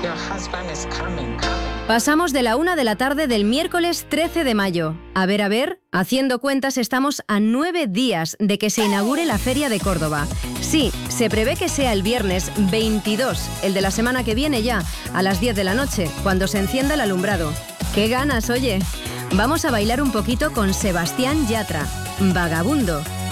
Pasamos de la 1 de la tarde del miércoles 13 de mayo. A ver, haciendo cuentas estamos a 9 días de que se inaugure la Feria de Córdoba. Sí, se prevé que sea el viernes 22, el de la semana que viene ya, a las 10 de la noche, cuando se encienda el alumbrado. ¡Qué ganas, oye! Vamos a bailar un poquito con Sebastián Yatra, Vagabundo.